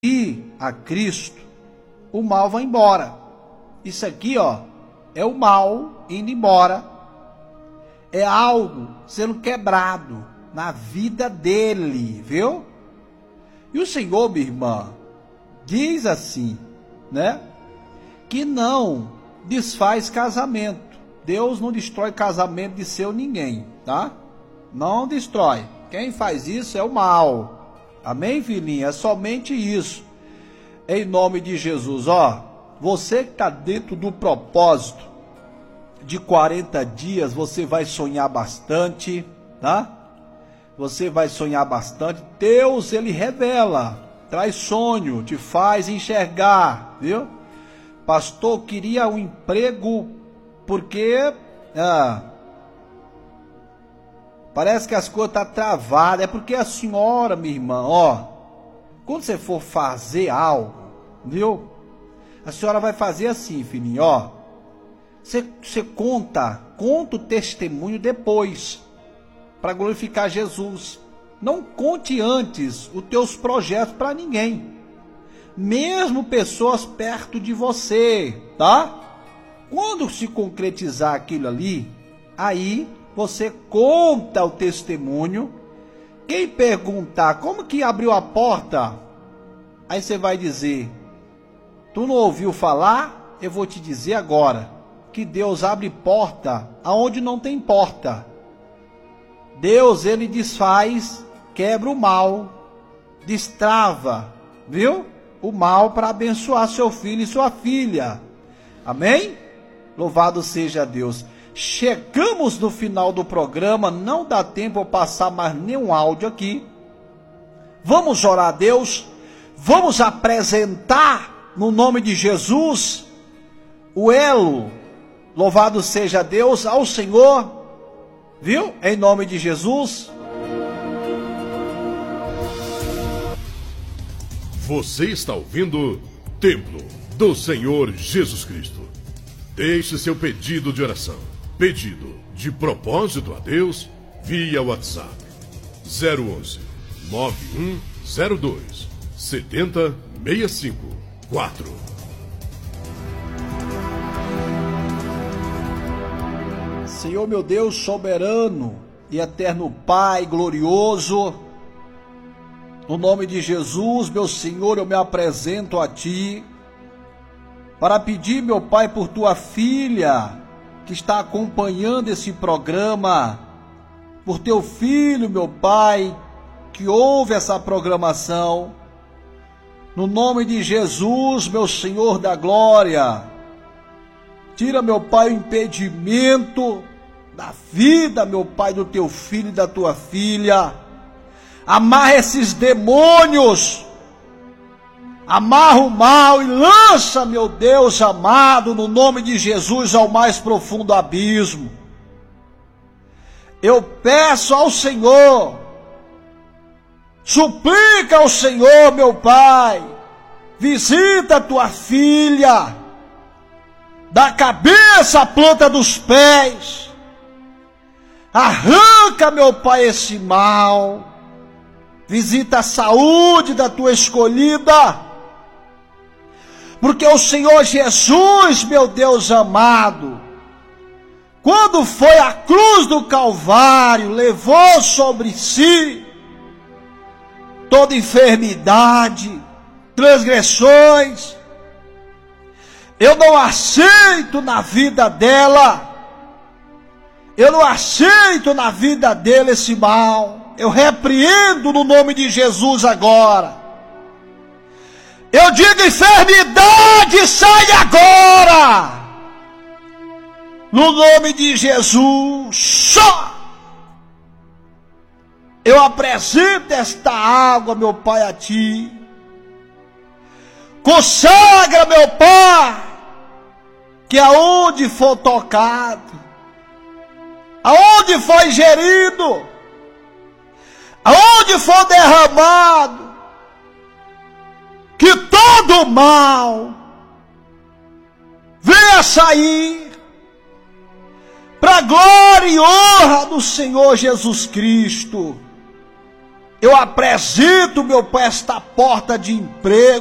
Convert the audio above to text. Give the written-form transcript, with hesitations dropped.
ir a Cristo, o mal vai embora. Isso aqui, é o mal indo embora. É algo sendo quebrado na vida dele, viu? E o Senhor, minha irmã, diz assim, que não desfaz casamento. Deus não destrói casamento de seu ninguém, tá? Não destrói. Quem faz isso é o mal. Amém, filhinha? É somente isso. Em nome de Jesus, você que está dentro do propósito de 40 dias, você vai sonhar bastante, tá? Você vai sonhar bastante. Deus, ele revela, traz sonho, te faz enxergar, viu? Pastor, queria um emprego porque parece que as coisas estão travadas. É porque a senhora, minha irmã, quando você for fazer algo, viu? A senhora vai fazer assim, filhinho, Você conta o testemunho depois, para glorificar Jesus. Não conte antes os teus projetos para ninguém, mesmo pessoas perto de você, tá? Quando se concretizar aquilo ali, aí você conta o testemunho. Quem perguntar como que abriu a porta, aí você vai dizer: tu não ouviu falar? Eu vou te dizer agora, que Deus abre porta aonde não tem porta. Deus, ele desfaz, quebra o mal, destrava, viu? O mal para abençoar seu filho e sua filha. Amém? Louvado seja Deus. Chegamos no final do programa, não dá tempo eu passar mais nenhum áudio aqui. Vamos orar a Deus, vamos apresentar no nome de Jesus o elo, louvado seja Deus, ao Senhor, viu? Em nome de Jesus. Você está ouvindo Templo do Senhor Jesus Cristo. Deixe seu pedido de oração, pedido de propósito a Deus, via WhatsApp 011 9102 70654. Senhor meu Deus, soberano e eterno Pai glorioso, no nome de Jesus, meu Senhor, eu me apresento a Ti para pedir, meu Pai, por Tua filha que está acompanhando esse programa, por Teu filho, meu Pai, que ouve essa programação. No nome de Jesus, meu Senhor da glória, tira, meu Pai, o impedimento da vida, meu Pai, do Teu filho e da Tua filha. Amarra esses demônios, amarra o mal e lança, meu Deus amado, no nome de Jesus, ao mais profundo abismo. Eu peço ao Senhor, suplica ao Senhor, meu Pai, visita a Tua filha, da cabeça à planta dos pés, arranca, meu Pai, esse mal, visita a saúde da Tua escolhida, porque o Senhor Jesus, meu Deus amado, quando foi à cruz do Calvário, levou sobre si toda enfermidade, transgressões. Eu não aceito na vida dela, eu não aceito na vida dele esse mal. Eu repreendo no nome de Jesus agora. Eu digo: enfermidade, sai agora, no nome de Jesus. Só eu apresento esta água, meu Pai, a Ti. Consagra, meu Pai, que aonde for tocado, aonde for ingerido, aonde for derramado, que todo mal venha sair para a glória e honra do Senhor Jesus Cristo. eu apresento meu passaporte de emprego.